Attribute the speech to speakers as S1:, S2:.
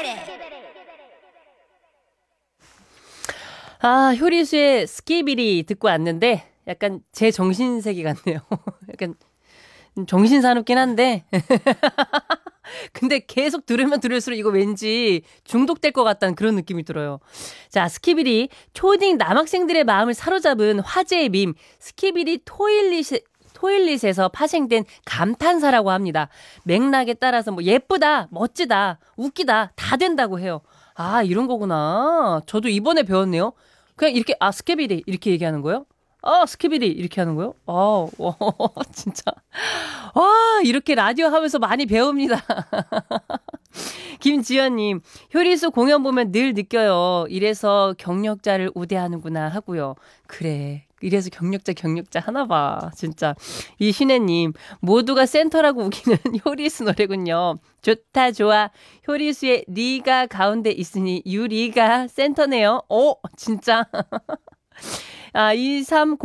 S1: 아, 효리수의 스키비리 듣고 왔는데 약간 제 정신세계 같네요. 약간 정신사납긴 한데 근데 계속 들으면 들을수록 이거 왠지 중독될 것 같다는 그런 느낌이 들어요. 자, 스키비리 초딩 남학생들의 마음을 사로잡은 화제의 밈 스키비리 토일릿에서 파생된 감탄사라고 합니다. 맥락에 따라서 뭐 예쁘다, 멋지다, 웃기다 다 된다고 해요. 아, 이런 거구나. 저도 이번에 배웠네요. 그냥 이렇게 스키비리 이렇게 얘기하는 거예요? 스키비리 이렇게 하는 거예요? 진짜. 와, 이렇게 라디오 하면서 많이 배웁니다. 김지연님, 효리수 공연 보면 늘 느껴요. 이래서 경력자를 우대하는구나 하고요. 그래. 이래서 경력자 하나 봐. 진짜. 이신혜님, 모두가 센터라고 우기는 효리수 노래군요. 좋다, 좋아. 효리수의 리가 가운데 있으니 유리가 센터네요. 진짜. 23